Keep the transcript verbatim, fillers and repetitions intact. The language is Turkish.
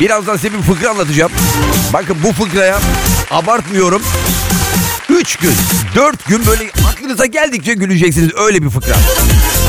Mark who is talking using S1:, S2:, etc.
S1: Birazdan size bir fıkra anlatacağım. Bakın bu fıkraya abartmıyorum. Üç gün, dört gün böyle aklınıza geldikçe güleceksiniz. Öyle bir fıkra.